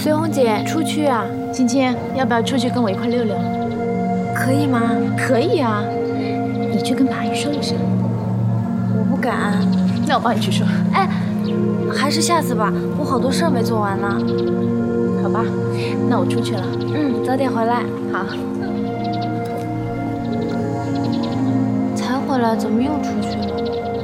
随红姐出去啊？ 青青，要不要出去跟我一块溜溜？ 可以吗？ 可以啊，你去跟阿姨说一声。 我不敢。 那我帮你去说。 哎，还是下次吧，我好多事儿没做完呢。 好吧，那我出去了。 早点回来。 好。 才回来，怎么又出去了？